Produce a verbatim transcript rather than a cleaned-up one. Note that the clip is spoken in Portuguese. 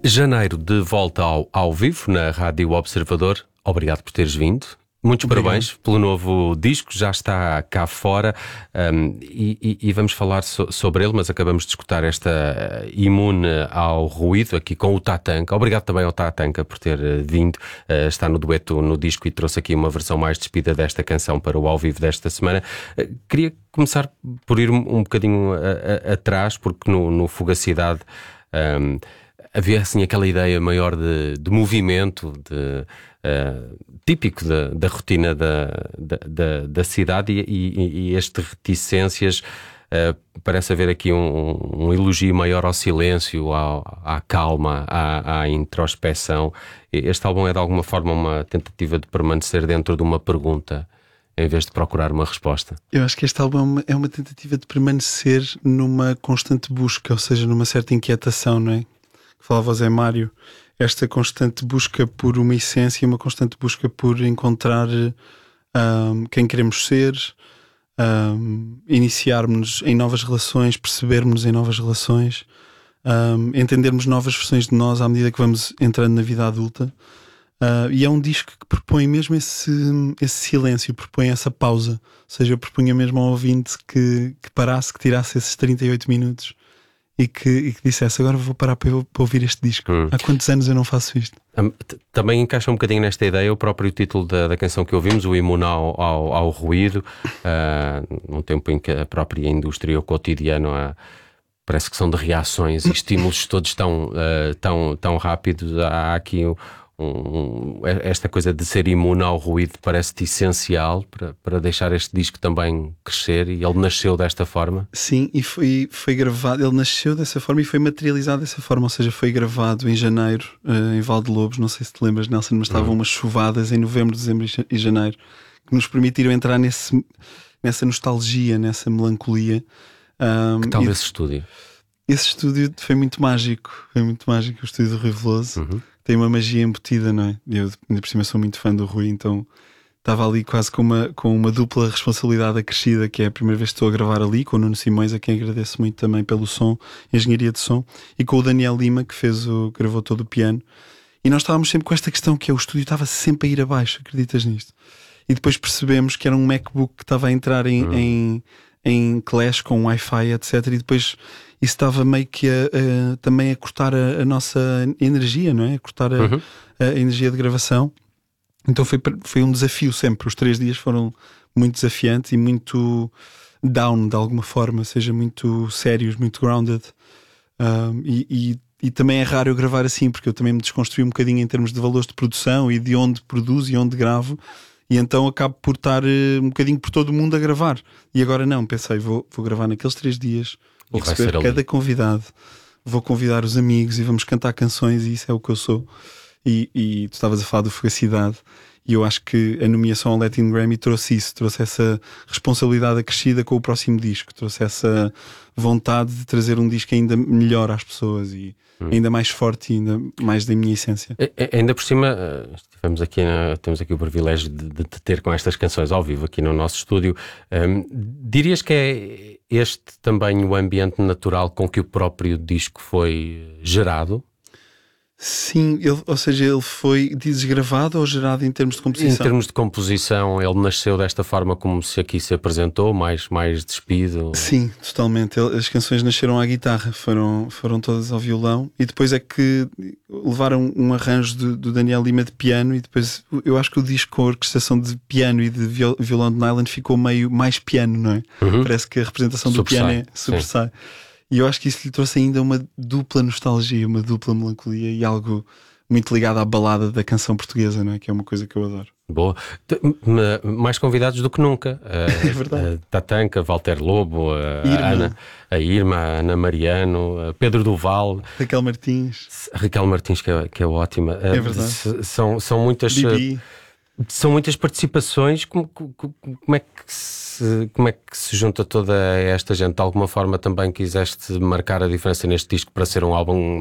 Janeiro de volta ao, ao vivo na Rádio Observador. Obrigado por teres vindo. Muitos Obrigado. Parabéns pelo novo disco, já está cá fora, um, e, e, e vamos falar so, sobre ele, mas acabamos de escutar esta uh, Imune ao Ruído aqui com o Tatanka. Obrigado também ao Tatanka por ter uh, vindo, uh, está no dueto no disco e trouxe aqui uma versão mais despida desta canção para o ao vivo desta semana. Uh, queria começar por ir um, um bocadinho a, a, atrás, porque no, no Fugacidade um, havia assim aquela ideia maior de, de movimento, de, uh, típico da, da rotina da, da, da, da cidade, e, e, e este reticências uh, parece haver aqui um, um elogio maior ao silêncio, ao, à calma, à, à introspeção. Este álbum é de alguma forma uma tentativa de permanecer dentro de uma pergunta em vez de procurar uma resposta. Eu acho que este álbum é uma, é uma tentativa de permanecer numa constante busca, ou seja, numa certa inquietação, não é? Falava o Zé Mário, esta constante busca por uma essência, uma constante busca por encontrar um, quem queremos ser, um, iniciarmos em novas relações, percebermos em novas relações, um, entendermos novas versões de nós à medida que vamos entrando na vida adulta. Uh, e é um disco que propõe mesmo esse, esse silêncio, propõe essa pausa. Ou seja, eu propunha mesmo ao ouvinte que, que parasse, que tirasse esses trinta e oito minutos E que, e que dissesse, agora vou parar para, para ouvir este disco. Hum. Há quantos anos eu não faço isto? Também encaixa um bocadinho nesta ideia o próprio título da, da canção que ouvimos, o Imune ao, ao, ao Ruído, uh, num tempo em que a própria indústria, o cotidiano, uh, parece que são de reações e estímulos todos tão, uh, tão, tão rápidos. Há aqui um, um, esta coisa de ser imune ao ruído parece-te essencial para, para deixar este disco também crescer, e ele nasceu desta forma. Sim, e foi, foi gravado, ele nasceu dessa forma e foi materializado dessa forma, ou seja, foi gravado em janeiro, uh, em Valdelobos, não sei se te lembras, Nelson, mas estavam uhum. umas chuvadas em novembro, dezembro e janeiro que nos permitiram entrar nesse, nessa nostalgia, nessa melancolia. Um, que tal esse estúdio? Esse estúdio foi muito mágico, foi muito mágico, o estúdio do Rui Veloso. Uhum. Tem uma magia embutida, não é? Eu, ainda por cima, sou muito fã do Rui, então estava ali quase com uma, com uma dupla responsabilidade acrescida, que é a primeira vez que estou a gravar ali, com o Nuno Simões, a quem agradeço muito também pelo som, engenharia de som, e com o Daniel Lima, que fez o, gravou todo o piano. E nós estávamos sempre com esta questão, que é o estúdio estava sempre a ir abaixo, acreditas nisto? E depois percebemos que era um MacBook que estava a entrar em, uhum. em, em clash com Wi-Fi, etcétera. E depois isso estava meio que a, a, também a cortar a, a nossa energia, não é? A cortar a, uhum. a energia de gravação. Então foi, foi um desafio sempre. Os três dias foram muito desafiantes e muito down de alguma forma, ou seja, muito sérios, muito grounded. Um, e, e, e também é raro eu gravar assim, porque eu também me desconstruí um bocadinho em termos de valores de produção e de onde produzo e onde gravo. E então acabo por estar uh, um bocadinho por todo o mundo a gravar. E agora não, pensei, vou, vou gravar naqueles três dias. Vou e receber cada ali. convidado, vou convidar os amigos e vamos cantar canções, e isso é o que eu sou. E, e tu estavas a falar do Fugacidade, e eu acho que a nomeação ao Latin Grammy trouxe isso, trouxe essa responsabilidade acrescida com o próximo disco, trouxe essa vontade de trazer um disco ainda melhor às pessoas e hum. ainda mais forte e ainda mais da minha essência. E, ainda por cima, estivemos aqui, temos aqui o privilégio de, de ter com estas canções ao vivo aqui no nosso estúdio. Um, dirias que é este também o ambiente natural com que o próprio disco foi gerado? Sim, ele, ou seja, ele foi, dizes, gravado ou gerado em termos de composição? Em termos de composição, ele nasceu desta forma como se aqui se apresentou, mais, mais despido? Sim, totalmente. As canções nasceram à guitarra, foram, foram todas ao violão, e depois é que levaram um arranjo do, do Daniel Lima de piano, e depois eu acho que o disco com a orquestração de piano e de violão de nylon ficou meio mais piano, não é? Uhum. Parece que a representação do sobressai, piano é sobressai. Sim. E eu acho que isso lhe trouxe ainda uma dupla nostalgia, uma dupla melancolia e algo muito ligado à balada da canção portuguesa, não é? Que é uma coisa que eu adoro. Boa. Mais convidados do que nunca. É verdade. A Tatanka, Walter Lobo, a Irma. Ana, a Irma, a Ana Mariano, a Pedro Duval, Raquel Martins. Raquel Martins, que é, que é ótima. É verdade. São, são muitas. Bibi. São muitas participações. Como, como, como, é que se, como é que se junta toda esta gente? De alguma forma também quiseste marcar a diferença neste disco para ser um álbum